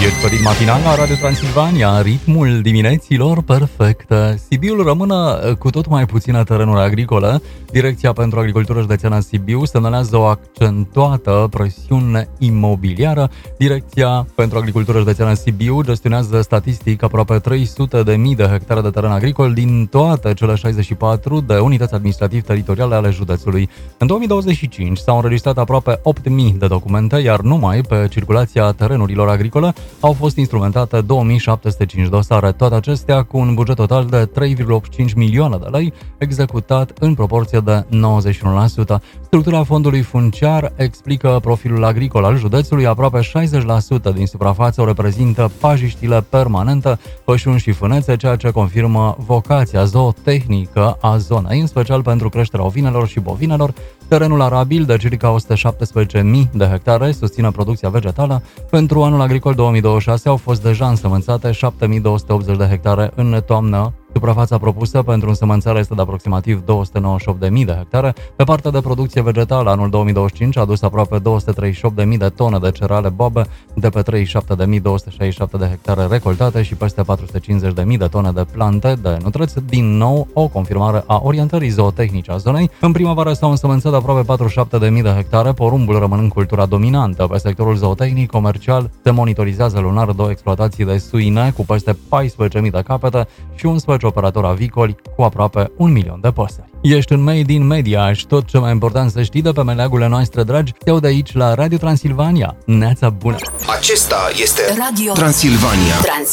Ești pe ritm matinal la Radio Transilvania, ritmul dimineților perfecte. Sibiul rămână cu tot mai puține terenuri agricole. Direcția pentru Agricultură Județeană Sibiu semnalează o accentuată presiune imobiliară. Direcția pentru Agricultură Județeană Sibiu gestionează statistic aproape 300.000 de hectare de teren agricol din toate cele 64 de unități administrativ-teritoriale ale județului. În 2025 s-au înregistrat aproape 8.000 de documente, iar numai pe circulația terenurilor agricole au fost instrumentate 2705 dosare, toate acestea cu un buget total de 3,85 milioane de lei, executat în proporție de 91%. Structura fondului funciar explică profilul agricol al județului, aproape 60% din suprafață o reprezintă pajiștile permanente, pășuni și fânețe, ceea ce confirmă vocația zootehnică a zonei, în special pentru creșterea ovinelor și bovinelor. Terenul arabil de circa 117.000 de hectare susține producția vegetală. Pentru anul agricol 2026 au fost deja însămânțate 7.280 de hectare în toamnă. Suprafața propusă pentru însămânțare este de aproximativ 298.000 de hectare. Pe partea de producție vegetală, anul 2025 a adus aproape 238.000 de tone de cereale boabe de pe 37.267 de hectare recoltate și peste 450.000 de tone de plante de nutreți, din nou o confirmare a orientării zootehnice a zonei. În primăvară s-au însămânțat aproape 47.000 de hectare, porumbul rămânând cultura dominantă. Pe sectorul zootehnic comercial se monitorizează lunar 2 exploatații de suine cu peste 14.000 de capete și 11 operatori avicoli cu aproape 1 milion de păsări. Ești în Made in Media și tot ce mai important să știi de pe meleagurile noastre dragi te aud aici la Radio Transilvania. Neața bună! Acesta este Radio Transilvania.